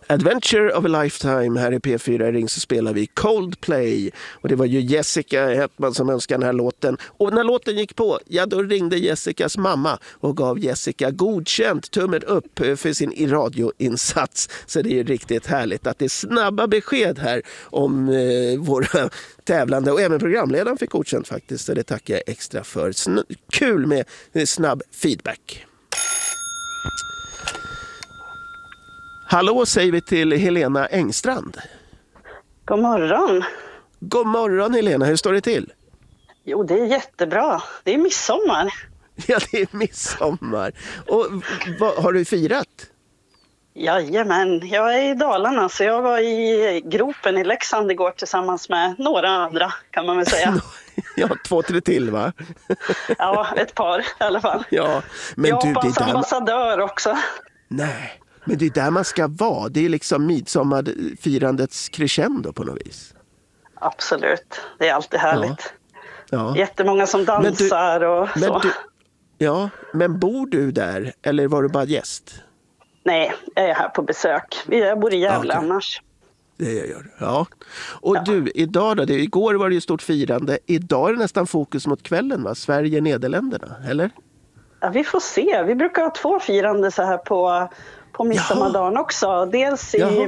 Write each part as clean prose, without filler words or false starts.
Adventure of a Lifetime här i P4 Ring, så spelar vi Coldplay. Och det var ju Jessica Hetman som önskade den här låten. Och när låten gick på, ja då ringde Jessicas mamma och gav Jessica godkänt, tummen upp för sin radioinsats. Så det är ju riktigt härligt att det är snabba besked här om våra tävlande. Och även programledaren fick godkänt faktiskt, så det tackar jag extra för. Kul med snabb feedback. Hallå säger vi till Helena Engstrand. God morgon. God morgon Helena, hur står det till? Jo, det är jättebra. Det är midsommar. Ja, det är midsommar. Och vad har du firat? Jajamän, jag är i Dalarna så jag var i gropen i Leksand igår tillsammans med några andra kan man väl säga. Ja, 2-3 till va? Ja, ett par i alla fall. Ja, men Japans du, det ambassadör också. Nej, men det är där man ska vara. Det är liksom midsommarfirandets crescendo på något vis. Absolut, det är alltid härligt. Ja. Jättemånga som dansar och så. Men bor du där eller var du bara gäst? Nej, jag är här på besök. Jag bor i Gävle annars. Det jag gör. Ja. Och du, idag då? Igår var det ju stort firande. Idag är det nästan fokus mot kvällen va? Sverige-Nederländerna, eller? Ja, vi får se. Vi brukar ha 2 firande så här på midsommardagen också. Dels i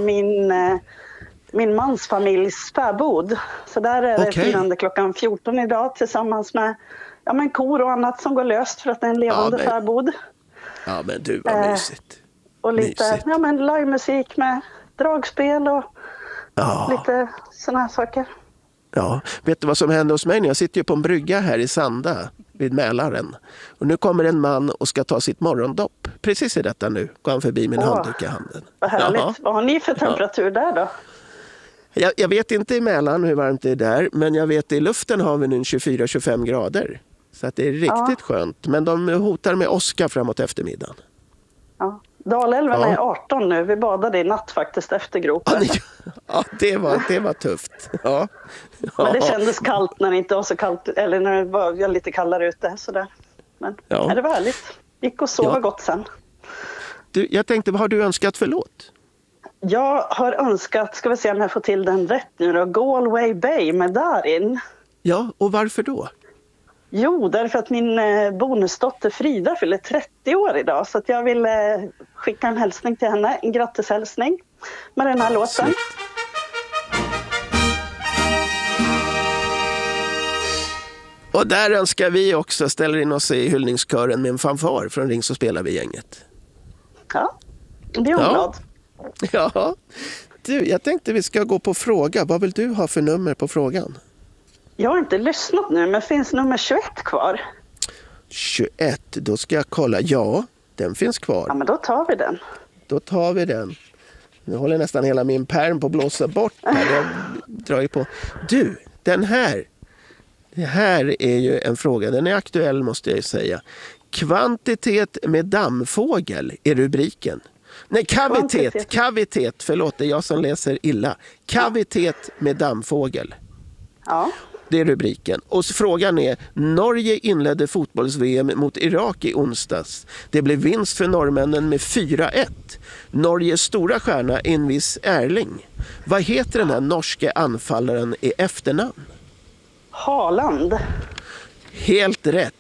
min mans familjs fäbod. Så där är det firande klockan 14 idag tillsammans med kor och annat som går löst för att det är en levande fäbod. Ja, men du, vad mysigt. Och lite livemusik med dragspel och lite såna här saker. Ja, vet du vad som hände hos mig? Jag sitter ju på en brygga här i Sanda vid Mälaren. Och nu kommer en man och ska ta sitt morgondopp. Precis i detta nu går han förbi min handduk i handen. Vad härligt. Vad har ni för temperatur där då? Jag vet inte i Mälaren hur varmt det är där. Men jag vet i luften har vi nu 24-25 grader. Så att det är riktigt skönt. Men de hotar med åska framåt eftermiddagen. Ja. Dalälven är 18 nu. Vi badade i natt faktiskt efter gropen. Ja, det var tufft. Ja. Men det kändes kallt när det inte var så kallt. Eller när det var lite kallare ute. Sådär. Men det var härligt. Gick och sova gott sen. Du, jag tänkte, vad har du önskat för låt? Jag har önskat, ska vi se om jag får till den rätt nu då. Galway Bay med Darin. Ja, och varför då? Jo, därför att min bonusdotter Frida fyller 30 år idag. Så att jag vill skicka en hälsning till henne. En grattishälsning med den här låten. Och där önskar vi också ställa in oss i hyllningskören med en fanfar från Ring så spelar vi gänget. Ja, det är jag glad. Ja, du, jag tänkte vi ska gå på fråga. Vad vill du ha för nummer på frågan? Jag har inte lyssnat nu, men finns nummer 21 kvar? 21, då ska jag kolla. Ja, den finns kvar. Ja, men då tar vi den. Då tar vi den. Nu håller nästan hela min pärm på att blåsa bort här. Jag drar ju på. Du, den här. Det här är ju en fråga. Den är aktuell måste jag ju säga. Kvantitet med dammfågel är rubriken. Nej, kavitet. Förlåt, det är jag som läser illa. Kavitet med dammfågel. Ja. Det är rubriken. Och frågan är, Norge inledde fotbolls-VM mot Irak i onsdags. Det blev vinst för norrmännen med 4-1. Norges stora stjärna är en viss Erling. Vad heter den här norske anfallaren i efternamn? Haaland. Helt rätt.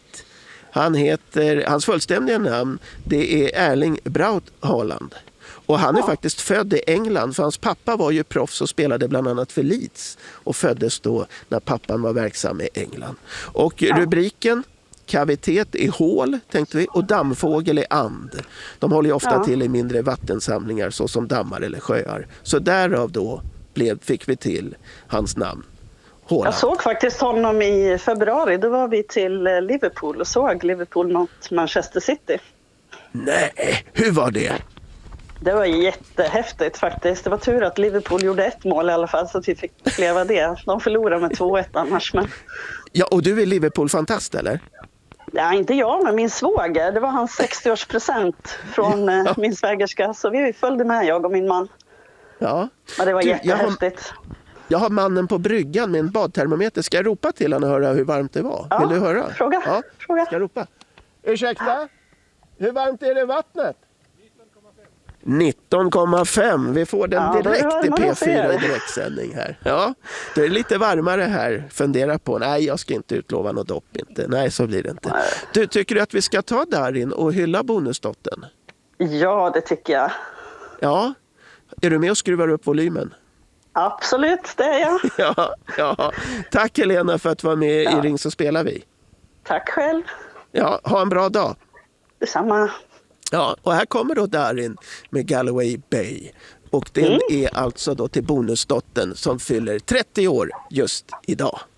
Hans fullständiga namn, det är Erling Braut Haaland. Och han är faktiskt född i England, för hans pappa var ju proffs och spelade bland annat för Leeds och föddes då när pappan var verksam i England. Och rubriken, kavitet är hål, tänkte vi, och dammfågel är and. De håller ju ofta till i mindre vattensamlingar såsom dammar eller sjöar. Så därav då fick vi till hans namn. Håland. Jag såg faktiskt honom i februari, då var vi till Liverpool och såg Liverpool mot Manchester City. Nej, hur var det? Det var jättehäftigt faktiskt. Det var tur att Liverpool gjorde 1 mål i alla fall så att vi fick leva det. De förlorade med 2-1 annars. Men... Ja, och du är Liverpool-fantast eller? Ja, inte jag, men min svåger. Det var hans 60-årspresent från min svägerska. Så vi följde med, jag och min man. Ja. Men det var jättehäftigt. Jag har mannen på bryggan med en badtermometer. Ska jag ropa till honom och höra hur varmt det var? Ja, vill du höra? Fråga. Ja, fråga. Ska jag ropa? Ursäkta? Hur varmt är det i vattnet? 19,5. Vi får den direkt i P4 i direktsändning här. Ja, det är lite varmare här. Fundera på, nej jag ska inte utlova något dopp inte. Nej, så blir det inte. Du, tycker du att vi ska ta Darin och hylla bonusdottern? Ja, det tycker jag. Ja, är du med och skruvar upp volymen? Absolut, det är jag. Ja. Tack Helena för att du var med i Ring så spelar vi. Tack själv. Ja, ha en bra dag. Detsamma. Ja, och här kommer då Darin med Galloway Bay. Och den är alltså då till bonusdottern som fyller 30 år just idag.